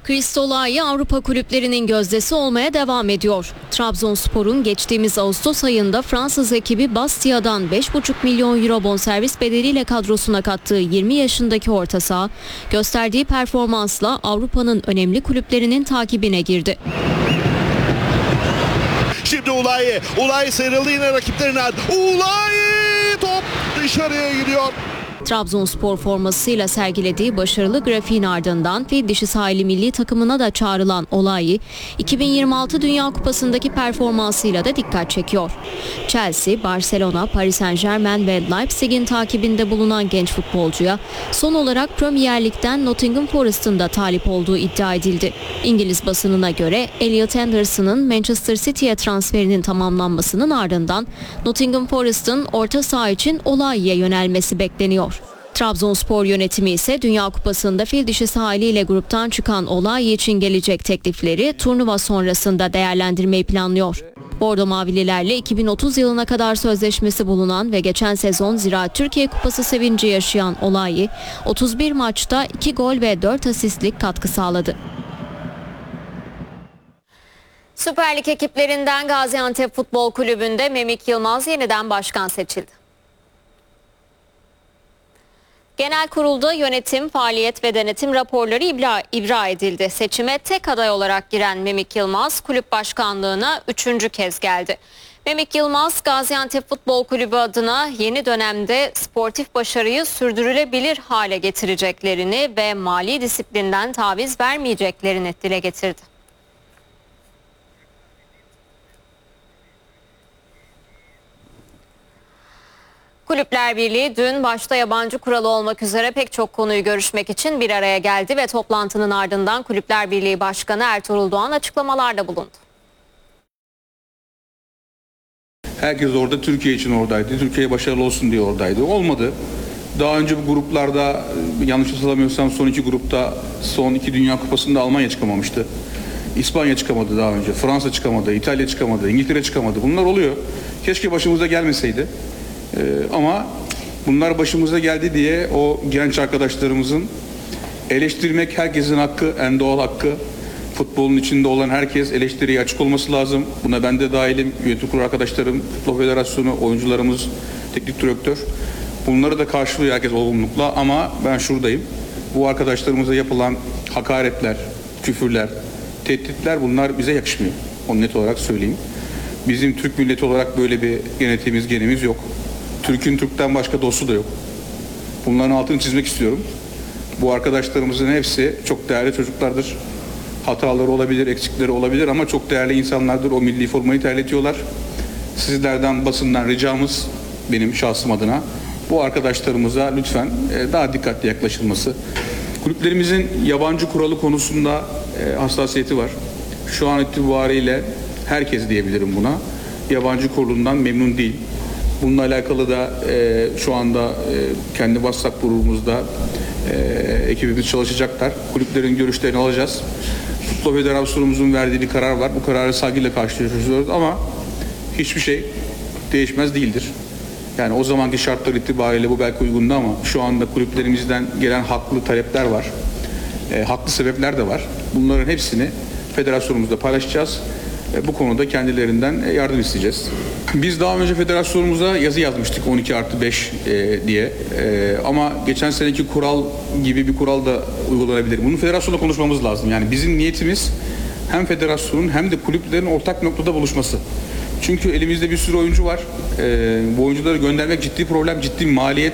Kristolay Avrupa kulüplerinin gözdesi olmaya devam ediyor. Trabzonspor'un geçtiğimiz Ağustos ayında Fransız ekibi Bastia'dan 5,5 milyon euro bonservis bedeliyle kadrosuna kattığı 20 yaşındaki orta saha, gösterdiği performansla Avrupa'nın önemli kulüplerinin takibine girdi. Şimdi Ulay sıyrıldı yine rakiplerinden. Ulay top dışarıya gidiyor. Trabzonspor formasıyla sergilediği başarılı grafiğin ardından fil dişi sahili milli takımına da çağrılan Olay, 2026 Dünya Kupası'ndaki performansıyla da dikkat çekiyor. Chelsea, Barcelona, Paris Saint-Germain ve Leipzig'in takibinde bulunan genç futbolcuya son olarak Premier Lig'den Nottingham Forest'ın da talip olduğu iddia edildi. İngiliz basınına göre Elliot Anderson'ın Manchester City'ye transferinin tamamlanmasının ardından Nottingham Forest'ın orta saha için Olay'e yönelmesi bekleniyor. Trabzonspor yönetimi ise Dünya Kupası'nda fil dişi sahiliyle gruptan çıkan Olay için gelecek teklifleri turnuva sonrasında değerlendirmeyi planlıyor. Bordo Mavililerle 2030 yılına kadar sözleşmesi bulunan ve geçen sezon Ziraat Türkiye Kupası sevinci yaşayan Olay, 31 maçta 2 gol ve 4 asistlik katkı sağladı. Süper Lig ekiplerinden Gaziantep Futbol Kulübü'nde Memik Yılmaz yeniden başkan seçildi. Genel kurulda yönetim, faaliyet ve denetim raporları ibra edildi. Seçime tek aday olarak giren Memik Yılmaz kulüp başkanlığına 3. kez geldi. Memik Yılmaz, Gaziantep Futbol Kulübü adına yeni dönemde sportif başarıyı sürdürülebilir hale getireceklerini ve mali disiplinden taviz vermeyeceklerini dile getirdi. Kulüpler Birliği dün başta yabancı kuralı olmak üzere pek çok konuyu görüşmek için bir araya geldi ve toplantının ardından Kulüpler Birliği Başkanı Ertuğrul Doğan açıklamalarda bulundu. Herkes orada Türkiye için oradaydı. Türkiye başarılı olsun diye oradaydı. Olmadı. Daha önce bu gruplarda yanlış hatırlamıyorsam son 2 grupta son 2 Dünya Kupası'nda Almanya çıkamamıştı. İspanya çıkamadı daha önce. Fransa çıkamadı. İtalya çıkamadı. İngiltere çıkamadı. Bunlar oluyor. Keşke başımıza gelmeseydi. Ama bunlar başımıza geldi diye o genç arkadaşlarımızın eleştirmek herkesin hakkı, en doğal hakkı. Futbolun içinde olan herkes eleştiriye açık olması lazım. Buna ben de dahilim, yönetim kurulu arkadaşlarım, Futbol Federasyonu, oyuncularımız, teknik direktör. Bunları da karşılıyor herkes olgunlukla ama ben şuradayım. Bu arkadaşlarımıza yapılan hakaretler, küfürler, tehditler bunlar bize yakışmıyor. Onu net olarak söyleyeyim. Bizim Türk milleti olarak böyle bir genetiğimiz, genimiz yok. Türk'ün Türk'ten başka dostu da yok. Bunların altını çizmek istiyorum. Bu arkadaşlarımızın hepsi çok değerli çocuklardır. Hataları olabilir, eksikleri olabilir ama çok değerli insanlardır. O milli formayı terletiyorlar. Sizlerden, basından ricamız benim şahsım adına bu arkadaşlarımıza lütfen daha dikkatli yaklaşılması. Kulüplerimizin yabancı kuralı konusunda hassasiyeti var. Şu an itibariyle herkes diyebilirim buna. Yabancı kurulundan memnun değil. Bununla alakalı da şu anda kendi WhatsApp grubumuzda ekibimiz çalışacaklar. Kulüplerin görüşlerini alacağız. Futbol Federasyonumuzun verdiği bir karar var. Bu kararı saygıyla karşılıyoruz ama hiçbir şey değişmez değildir. Yani o zamanki şartlar itibariyle bu belki uygundu ama şu anda kulüplerimizden gelen haklı talepler var. Haklı sebepler de var. Bunların hepsini federasyonumuzda paylaşacağız. Bu konuda kendilerinden yardım isteyeceğiz. Biz daha önce federasyonumuza yazı yazmıştık 12+5 diye. Ama geçen seneki kural gibi bir kural da uygulanabilir. Bunu federasyonla konuşmamız lazım. Yani bizim niyetimiz hem federasyonun hem de kulüplerin ortak noktada buluşması. Çünkü elimizde bir sürü oyuncu var. Bu oyuncuları göndermek ciddi problem, ciddi maliyet.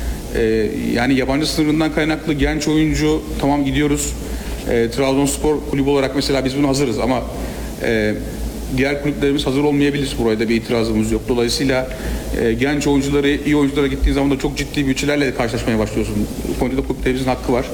Yani yabancı sınırından kaynaklı genç oyuncu tamam gidiyoruz. Trabzonspor kulübü olarak mesela biz buna hazırız ama diğer kulüplerimiz hazır olmayabilir. Buraya da bir itirazımız yok. Dolayısıyla genç oyuncuları, iyi oyunculara gittiğin zaman da çok ciddi bütçelerle karşılaşmaya başlıyorsun. Bu konuda da kulüplerimizin hakkı var.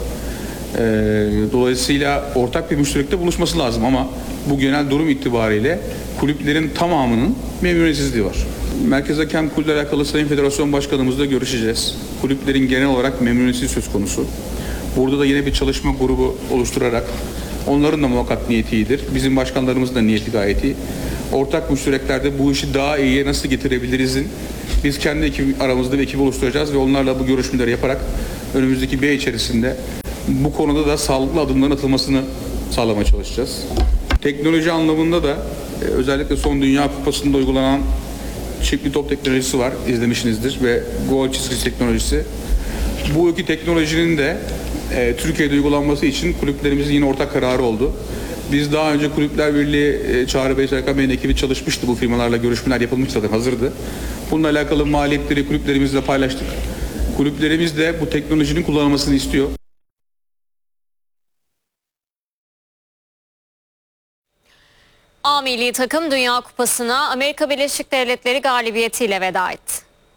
Dolayısıyla ortak bir müşterekte buluşması lazım ama bu genel durum itibariyle kulüplerin tamamının memnuniyetsizliği var. Merkez Hakem Kurulu'yla alakalı Sayın Federasyon Başkanımızla görüşeceğiz. Kulüplerin genel olarak memnuniyetsizliği söz konusu. Burada da yine bir çalışma grubu oluşturarak onların da muhakkak niyeti iyidir. Bizim başkanlarımızın da niyeti gayet iyi. Ortak müştereklerde bu işi daha iyiye nasıl getirebilirizin biz kendi aramızda bir ekip oluşturacağız ve onlarla bu görüşmeleri yaparak önümüzdeki bir ay içerisinde bu konuda da sağlıklı adımların atılmasını sağlamaya çalışacağız. Teknoloji anlamında da özellikle son Dünya Kupası'nda uygulanan çiftli top teknolojisi var, izlemişsinizdir, ve gol çizgisi teknolojisi. Bu iki teknolojinin de Türkiye'de uygulanması için kulüplerimizin yine ortak kararı oldu. Biz daha önce Kulüpler Birliği, Çağrı Bey, Serkan Bey'in ekibi çalışmıştı. Bu firmalarla görüşmeler yapılmış, zaten hazırdı. Bununla alakalı maliyetleri kulüplerimizle paylaştık. Kulüplerimiz de bu teknolojinin kullanılmasını istiyor. A milli takım Dünya Kupası'na Amerika Birleşik Devletleri galibiyetiyle veda etti.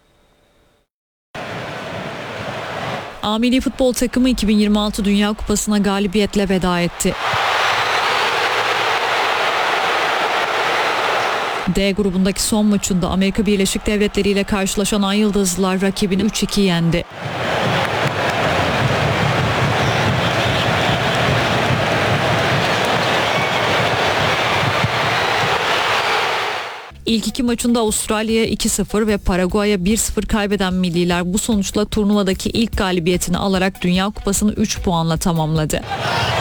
A milli futbol takımı 2026 Dünya Kupası'na galibiyetle veda etti. D grubundaki son maçında Amerika Birleşik Devletleri ile karşılaşan Ay Yıldızlılar rakibini 3-2 yendi. İlk iki maçında Avustralya'ya 2-0 ve Paraguay'a 1-0 kaybeden milliler bu sonuçla turnuvadaki ilk galibiyetini alarak Dünya Kupası'nı 3 puanla tamamladı.